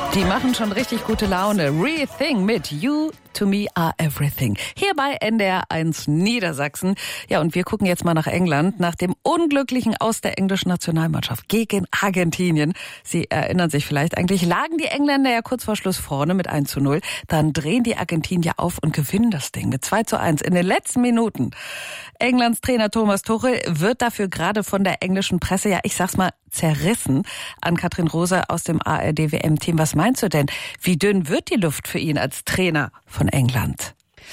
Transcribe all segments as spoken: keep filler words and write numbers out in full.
Die machen schon richtig gute Laune. Rethink mit You to Me Are Everything. Hier bei N D R eins Niedersachsen. Ja, und wir gucken jetzt mal nach England, nach dem unglücklichen Aus der englischen Nationalmannschaft gegen Argentinien. Sie erinnern sich vielleicht, eigentlich lagen die Engländer ja kurz vor Schluss vorne mit eins zu null. Dann drehen die Argentinier auf und gewinnen das Ding mit zwei zu eins in den letzten Minuten. Englands Trainer Thomas Tuchel wird dafür gerade von der englischen Presse, ja, ich sag's mal, zerrissen. Ann-Kathrin Rose aus dem A R D W M-Team. Was meinst du denn? Wie dünn wird die Luft für ihn als Trainer von England?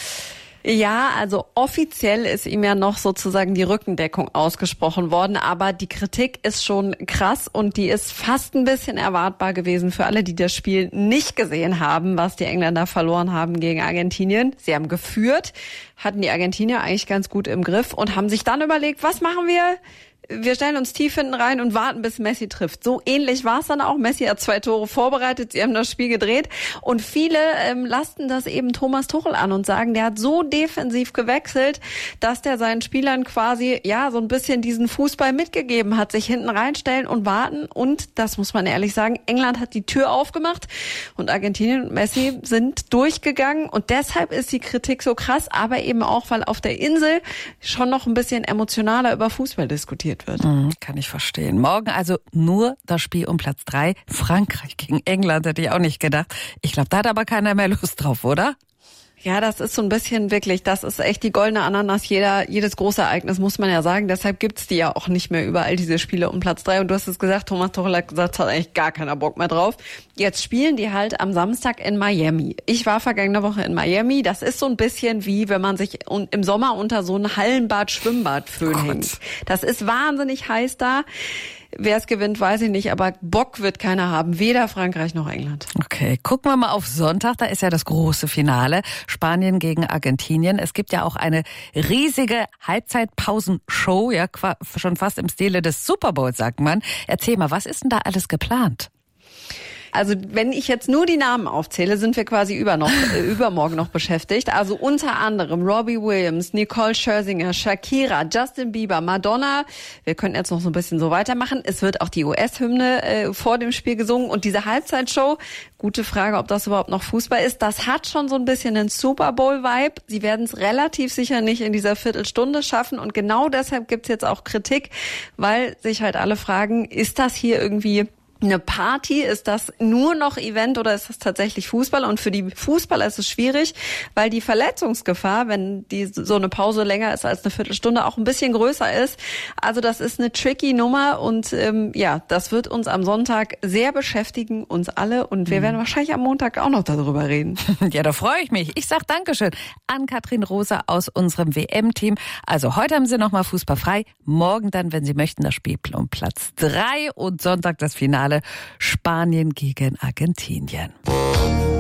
Ja, also offiziell ist ihm ja noch sozusagen die Rückendeckung ausgesprochen worden, aber die Kritik ist schon krass und die ist fast ein bisschen erwartbar gewesen für alle, die das Spiel nicht gesehen haben, was die Engländer verloren haben gegen Argentinien. Sie haben geführt, hatten die Argentinier eigentlich ganz gut im Griff und haben sich dann überlegt, was machen wir? Wir stellen uns tief hinten rein und warten, bis Messi trifft. So ähnlich war es dann auch. Messi hat zwei Tore vorbereitet, sie haben das Spiel gedreht. Und viele ähm, lasten das eben Thomas Tuchel an und sagen, der hat so defensiv gewechselt, dass der seinen Spielern quasi ja so ein bisschen diesen Fußball mitgegeben hat. Sich hinten reinstellen und warten. Und, das muss man ehrlich sagen, England hat die Tür aufgemacht und Argentinien und Messi sind durchgegangen. Und deshalb ist die Kritik so krass, aber eben auch, weil auf der Insel schon noch ein bisschen emotionaler über Fußball diskutiert wird. Mhm, kann ich verstehen. Morgen also nur das Spiel um Platz drei. Frankreich gegen England, hätte ich auch nicht gedacht. Ich glaube, da hat aber keiner mehr Lust drauf, oder? Ja, das ist so ein bisschen wirklich, das ist echt die goldene Ananas. Jeder, jedes große Ereignis, muss man ja sagen. Deshalb gibt's die ja auch nicht mehr überall, diese Spiele um Platz drei. Und du hast es gesagt, Thomas Tuchel hat gesagt, hat eigentlich gar keiner Bock mehr drauf. Jetzt spielen die halt am Samstag in Miami. Ich war vergangene Woche in Miami. Das ist so ein bisschen wie, wenn man sich im Sommer unter so ein Hallenbad-Schwimmbad-Föhn hängt. Das ist wahnsinnig heiß da. Wer es gewinnt, weiß ich nicht, aber Bock wird keiner haben, weder Frankreich noch England. Okay, gucken wir mal auf Sonntag, da ist ja das große Finale, Spanien gegen Argentinien. Es gibt ja auch eine riesige Halbzeitpausenshow, ja, schon fast im Stile des Super Bowls, sagt man. Erzähl mal, was ist denn da alles geplant? Also wenn ich jetzt nur die Namen aufzähle, sind wir quasi über noch, äh, übermorgen noch beschäftigt. Also unter anderem Robbie Williams, Nicole Scherzinger, Shakira, Justin Bieber, Madonna. Wir könnten jetzt noch so ein bisschen so weitermachen. Es wird auch die U S-Hymne äh, vor dem Spiel gesungen. Und diese Halbzeitshow, gute Frage, ob das überhaupt noch Fußball ist, das hat schon so ein bisschen einen Super Bowl-Vibe. Sie werden es relativ sicher nicht in dieser Viertelstunde schaffen. Und genau deshalb gibt's jetzt auch Kritik, weil sich halt alle fragen, ist das hier irgendwie eine Party? Ist das nur noch Event oder ist das tatsächlich Fußball? Und für die Fußballer ist es schwierig, weil die Verletzungsgefahr, wenn die so eine Pause länger ist als eine Viertelstunde, auch ein bisschen größer ist. Also das ist eine tricky Nummer und ähm, ja, das wird uns am Sonntag sehr beschäftigen, uns alle. Und wir werden wahrscheinlich am Montag auch noch darüber reden. Ja, da freue ich mich. Ich sag Dankeschön an Ann-Kathrin Rose aus unserem W M-Team. Also heute haben Sie nochmal Fußball frei. Morgen dann, wenn Sie möchten, das Spiel um Platz drei und Sonntag das Finale Spanien gegen Argentinien.